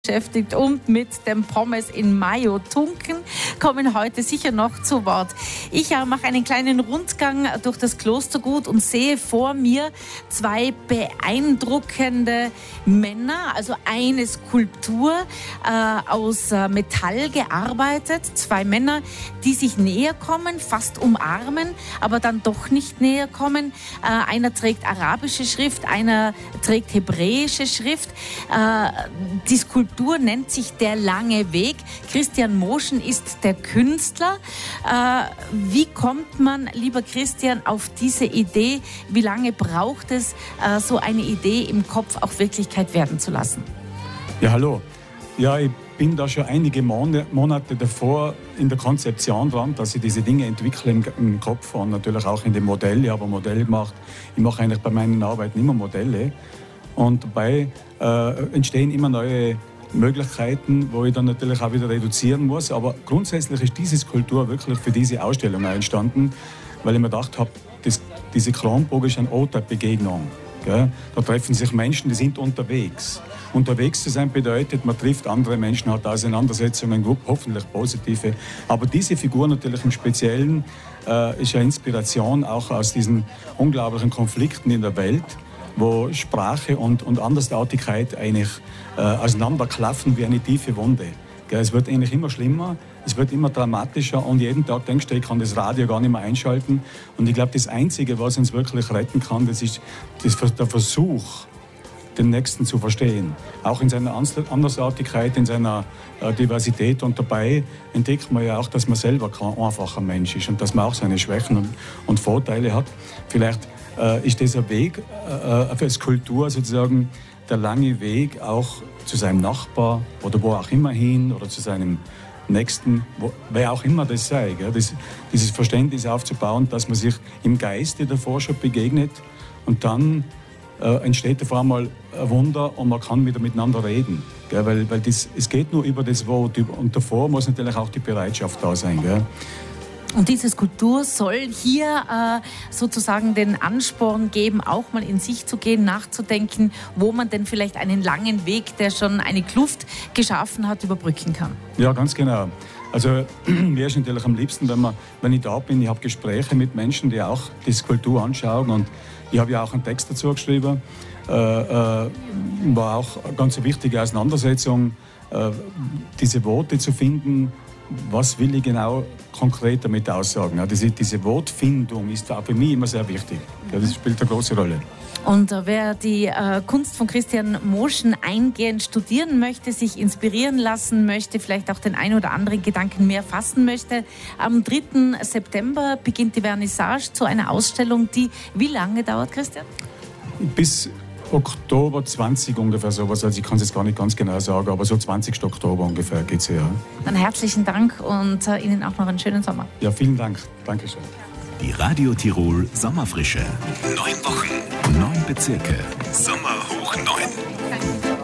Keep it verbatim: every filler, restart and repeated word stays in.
beschäftigt und mit dem Pommes in Mayo tunken, kommen heute sicher noch zu Wort. Ich äh, mache einen kleinen Rundgang durch das Klostergut und sehe vor mir zwei beeindruckende Männer, also eine Skulptur äh, aus äh, Metall gearbeitet, zwei Männer, die sich näher kommen, fast umarmen, aber dann doch nicht näher kommen. Äh, einer trägt arabische Schrift, einer trägt hebräische Schrift. Äh, die Skulptur Die Skulptur nennt sich Der lange Weg. Christian Moschen ist der Künstler. Äh, wie kommt man, lieber Christian, auf diese Idee? Wie lange braucht es, äh, so eine Idee im Kopf auch Wirklichkeit werden zu lassen? Ja, hallo. Ja, ich bin da schon einige Monate davor in der Konzeption dran, dass ich diese Dinge entwickle im, im Kopf und natürlich auch in dem Modell. Ich habe ein Modell gemacht. Ich mache eigentlich bei meinen Arbeiten immer Modelle. Und dabei äh, entstehen immer neue Möglichkeiten, wo ich dann natürlich auch wieder reduzieren muss. Aber grundsätzlich ist diese Skulptur wirklich für diese Ausstellung entstanden, weil ich mir gedacht habe, das, diese Kronburg ist ein Ort der Begegnung. Gell? Da treffen sich Menschen, die sind unterwegs. Unterwegs zu sein bedeutet, man trifft andere Menschen, hat Auseinandersetzungen, hoffentlich positive. Aber diese Figur natürlich im Speziellen äh, ist eine Inspiration auch aus diesen unglaublichen Konflikten in der Welt, wo Sprache und, und Andersartigkeit eigentlich äh, auseinanderklaffen wie eine tiefe Wunde. Gell, es wird eigentlich immer schlimmer, es wird immer dramatischer und jeden Tag denkst du, ich kann das Radio gar nicht mehr einschalten. Und ich glaube, das Einzige, was uns wirklich retten kann, das ist das, der Versuch, den Nächsten zu verstehen. Auch in seiner Andersartigkeit, in seiner äh, Diversität. Und dabei entdeckt man ja auch, dass man selber kein einfacher Mensch ist und dass man auch seine Schwächen und, und Vorteile hat. Vielleicht äh, ist dieser Weg äh, als Kultur sozusagen der lange Weg auch zu seinem Nachbar oder wo auch immer hin oder zu seinem Nächsten, wo, wer auch immer das sei. Gell? Das, dieses Verständnis aufzubauen, dass man sich im Geiste davor schon begegnet und dann äh, entsteht auf einmal ein Wunder und man kann wieder miteinander reden. Gell? Weil, weil das, es geht nur über das Wort und davor muss natürlich auch die Bereitschaft da sein. Gell? Und diese Skulptur soll hier äh, sozusagen den Ansporn geben, auch mal in sich zu gehen, nachzudenken, wo man denn vielleicht einen langen Weg, der schon eine Kluft geschaffen hat, überbrücken kann. Ja, ganz genau. Also mir ist natürlich am liebsten, wenn, man, wenn ich da bin, ich habe Gespräche mit Menschen, die auch die Skulptur anschauen und ich habe ja auch einen Text dazu geschrieben. Äh, äh, war auch eine ganz wichtige Auseinandersetzung, äh, diese Worte zu finden. Was will ich genau konkret damit aussagen? Ja, diese, diese Wortfindung ist auch für mich immer sehr wichtig. Ja, das spielt eine große Rolle. Und äh, wer die äh, Kunst von Christian Moschen eingehend studieren möchte, sich inspirieren lassen möchte, vielleicht auch den einen oder anderen Gedanken mehr fassen möchte, am dritten September beginnt die Vernissage zu einer Ausstellung, die wie lange dauert, Christian? Bis Oktober zwanzig ungefähr sowas, also ich kann es jetzt gar nicht ganz genau sagen, aber so zwanzigsten Oktober ungefähr geht es her. Dann herzlichen Dank und äh, Ihnen auch noch einen schönen Sommer. Ja, vielen Dank. Dankeschön. Die Radio Tirol Sommerfrische. Neun Wochen, neun Bezirke. Sommer